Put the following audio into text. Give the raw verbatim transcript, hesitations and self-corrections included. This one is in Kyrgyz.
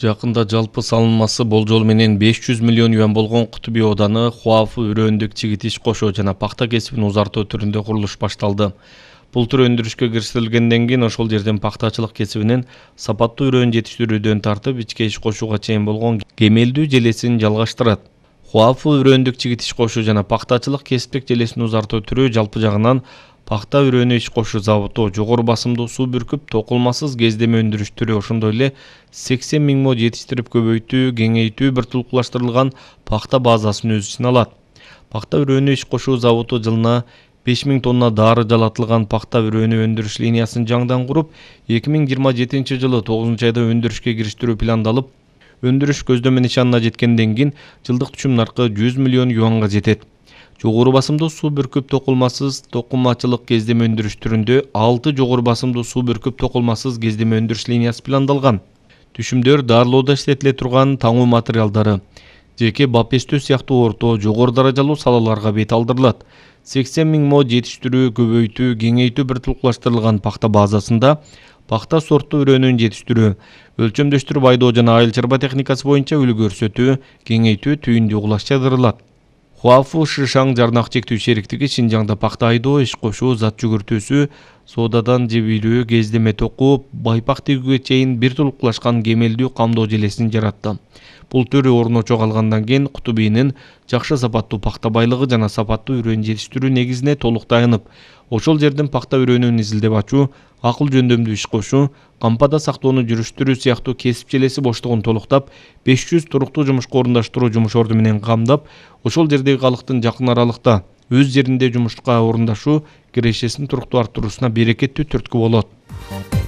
Жакында жалпы салынмасы болжол менен беш жүз миллион юан болгон Кутуби ооданы Хуафу үрөөндүк чигитиш кошуу жана пахта кесибин узартуу түрүндө курулуш башталды. Бул төр өндүрүшкө кириштерилгенден кийин ошол жерден пахтачылык кесибинин сапаттуу үрөөн жетиштирүүдөн тартып ичке иш кошууга чейин болгон кемелдүү желесин жалгаштырат. Хуафу үрөөндүк чигитиш кошуу жана пахтачылык кесиптик желесин узартуу түрү жалпы жагынан пахта үрөөнү иш кошуу заводу, жогору басымдуу суу бүркүп токулмасыз кездеме өндүрүш түрү, ошондой эле сексен миң мо жетиштирип көбөйтүү, кеңейтүү бир тулкулаштырылган пахта базасын өз ичине алат. Пахта үрөөнү иш кошуу заводу жылына беш миң тонна дары жалатылган пахта үрөөнү өндүрүш линиясын жаңдан куруп, эки миң жыйырма жетинчи жылы тогузунчу айда өндүрүшкө кириштирүү пландалып, өндүрүш көздөмө нишанына жеткенден кийин жылдык түшүм наркы жүз миллион юанга жетет. Жогору басымдуу суу бүркүп токулмасыз токумачылык кездеме өндүрүш түрүндө алты жогору басымдуу суу бүркүп токулмасыз кездеме өндүрүш линиясы пландалган. Түшүмдөр дарылоодо иштетиле турган таңуу материалдары, жеке бапестөө сыяктуу орто, жогору даражалуу салаларга бет алдырылат. сексен миң мо жетиштирүү, көбөйтүү, кеңейтүү бир тулкулаштырылган пахта базасында пахта сорттуу үрөөнүн жетиштирүү, өлчөмдөштүрүп айдоо жана айыл чарба техникасы боюнча үлгү көрсөтүү, кеңейтүү, түйүндүү угулаш чыгарылат. Хуафу Шишаң жарнак чектүү шериктиги Шинжаңда пахта айдоо, иш кошуу, зат жүгүртүүсү, соодадан жебирүү, кездеме токуу, байпак тигүүгө чейин бир тулкулашкан кемелдүү камдоо желесин жаратты. Бул түрү орночо калгандан кийин Кутубинин жакшы сапаттуу пахта байлыгы жана сапаттуу үрөөн жетиштирүү негизине толук таянып, ошол жерден пахта үрөөнүн изилдеп ачуу, акыл жөндөмдүү иш кошуу, кампада сактоону жүрүштүрүү сыяктуу кесип желеси боштугун толуктап, беш жүз туруктуу жумушка орундаштыруу жумуш орду менен камдап, ошол жердеги калктын жакын аралыкта өз жеринде жумушка орундашуу кирешесин туруктуу арттыруусуна берекеттүү түрткү болот.